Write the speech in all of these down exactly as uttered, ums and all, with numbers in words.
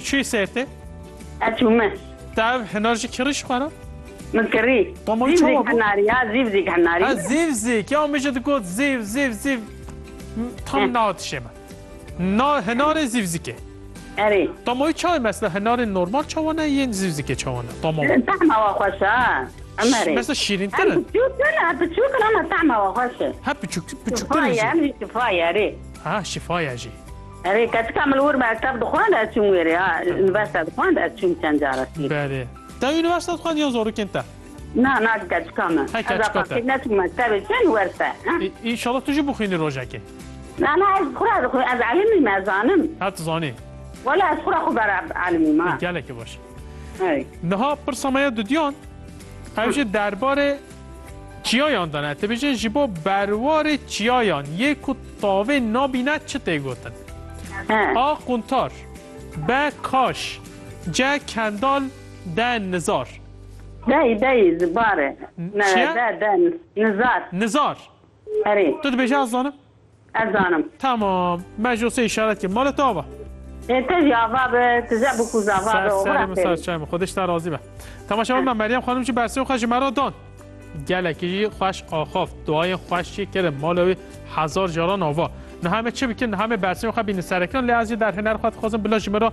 چی سرته؟ اچومه تا هنرژی کریش خورا؟ من کری طموی زیو چه زیگ بابو؟ هناری ها زیو زیگ هناری از زیو زیگ یا میشه دکود زیو زیو زیو tam ناتشه من نا هنار زیو زیگه اری طموی چای مثلا هنار نرمال چوانه یه زیو زیگه چوانه طموی طعمه وخوشه امری مثلا شیرین هم تره بتشوف لا بتشوف انا طعمه وخوشه ها بچوک بچوک شفاية تره امشي شفاية اري ها شفای جی اري كانت كامل ور مكتب دخان اتشم ويري ها الباسة دخان اتشم تنجارة بله تا یونیورسیته خوان یا زورو کنتا نا نا كانت كامل هاي كانت هذا كامل. فقط ناس مكتب شن ورثة ان شاء الله تجي بخینی روزاکه لا لا أذكر أذكر از علمي ما زانم ها تزانی ولا أذكر أخو برا علمي ما گله که باشه اري نها پرسامای دودیان اوجه درباره چیایان دانه تبیجن جیبا بروار چیایان یک و تاوه نابینه چه تیگوتن آ قنتار ب کاش ج کندال د نزار داي داي زبارة چیه؟ دا دا نزار نزار اري تو دبیجه از دانم؟ أزانم تمام مجلسه اشارت که مال تو آبا تجي عفاب تزعبكو زعفاب سر مسار چایم خودش در راضی به تماشا من مریم خانم چی برسی خوش مرا دان گلکی خوش آخاف دعای خوش چی کرد مالوی هزار جاران آوا نه همه چه بکن همه برسی خو بین سرکان لازم در هنر خود خوازم بلا جمرا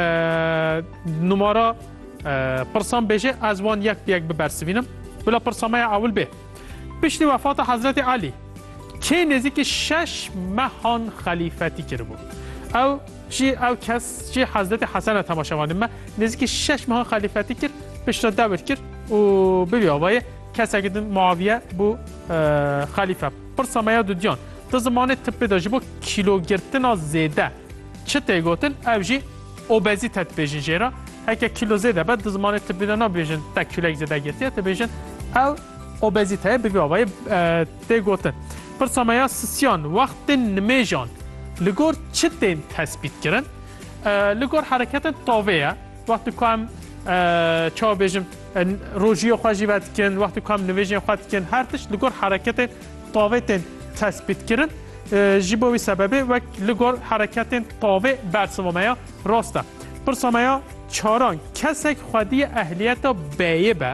نمارا پرسام بشه از وان یک یک به برسی بینم بلا پرسامای اول به پشت وفات حضرت علی که نزدیک شش ماهان خلیفتی کرد بود او چی او کس چی حضرت حسن تماشاوانیم ما نزدیک شش ماه خلیفتی کرد پشت دور کرد و ببی آوای کس اگه معاویه بو خلیفه پرسامایا دودیان تا زمان تپه داشت با کیلو گرتن زیده چه تیگوتن او جی اوبزیتت بیجن جیرا هکه کیلو زیده بعد زمان تپه دانا بیجن تا کیلو زیده گرتیت بیجن او اوبزیته ببی آوای تیگوتن پرسامایا سسیان وقت نمیجان لگور چه تین تثبیت کردن؟ لگور حرکت طاوعه وقتی که هم چه بیشم روزی خواهی وقت کن وقتی که هم نویجی خواهد کن هر تش لگور حرکت طاوعه تین تثبیت کردن جیبوی سببه و لگور حرکت طاوعه برسومایا راسته پرسامایا چاران کسی خودی اهلیت بیه به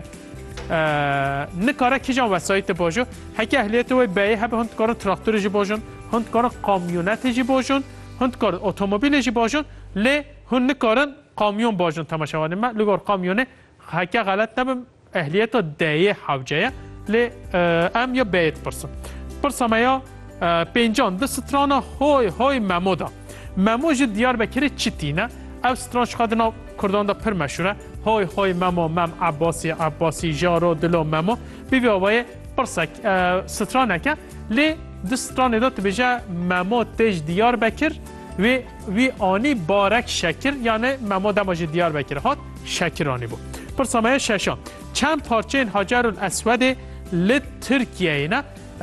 نکاره کی جان وسایت باجو هک اهلیت و بیه هب هند کار تراکتور جی باجون هند کار کامیونت جی باجون هند کار اتومبیل جی باجون ل هند کارن کامیون باجون تماشاوان ما لگور کامیونه هک غلط نبم اهلیت دیه حوجه ل ام یا بیت پرسن پرسمایا پنجان د سترانا هوی هوی ممودا مموج دیار بکری چتینه او سترانش خادنا کردان دا پر مشهوره های های ممو مم عباسی عباسی جارو دلو ممو بیوی آوای پرسک سترانه که لی دو سترانه دا تبیجه ممو تیج دیار بکر و وی آنی بارک شکر یعنی ممو دماج دیار بکر هات شکرانی بود پرسامه ششان چند پارچه این حجر الاسود لی ترکیه اینا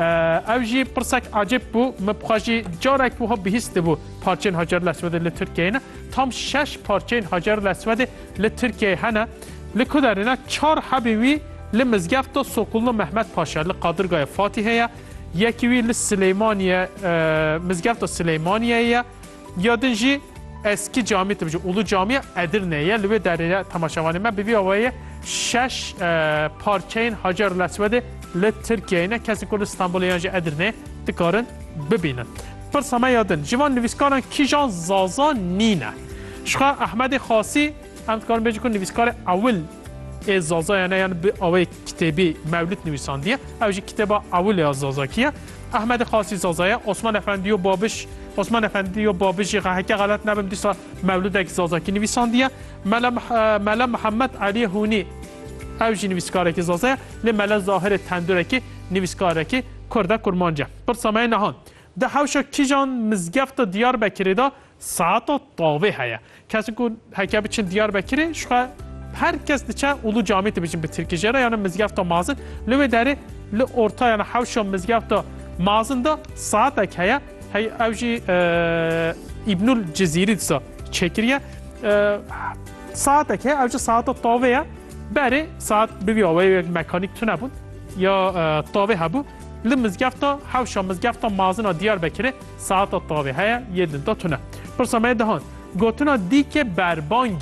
اوجی پرسک عجب بو مبخاجی جارک بو ها بهیست بو پارچه این حجر الاسود لی ترکیه اینا tam شش parça حجر الاسود ل ترکیه هنه ل کدرنا چهار حبیوی ل مزگفت سوکول محمد پاشا ل قادرگاه فاتحه یکی وی ل سلیمانیه مزگفت سلیمانیه یادنجی eski cami tabii Ulu Cami Edirne'ye ve derine tamaşavanı ben bir havaya şeş parçayın Hacer Lesvedi le Türkiye'ne kesin konu İstanbul'a yanca Edirne dikarın bibinin. پر سما یادن جوان نویسکاران کیجان زازا نینه شخا احمد خاصی هم کارم بیچ کن نویسکار اول از زازا یعنی یعنی به اوی کتابی مولد نویساندیه اوجی کتابا اول از زازا کیه احمد خاصی زازایه عثمان افندی و بابش عثمان افندی و بابش هک غلط نبم دیسا مولد اک زازا کی نویساندیه ملا ملا محمد علی هونی اوجی نویسکار کی زازایه ل ملا ظاهر تندوره کی نویسکار کی کرده کرمانجه پر سما نهان ده هاوشا کیجان مزگفت دیار بکری دا ساعت طاوه هیا کسی که هکه بچین دیار بکری شخه هر کس دیچه اولو جامعه بچین به ترکیجه را یعنی مزگفت مازن لوی داره ل ارتا یعنی هاوشا مزگفت مازن دا ساعت اک هیا هی اوجی ابن الجزیری دیسا چکریه ساعت اک هیا اوجی ساعت طاوه هیا بره ساعت ببی آوه مکانیک تو نبود یا طاوه هبو لمزگفتا حوشا مزگفتا مازن دیار بکره ساعت طاوه هیا یه دنتا تونه پرسامه دهان گوتونا دی که بربان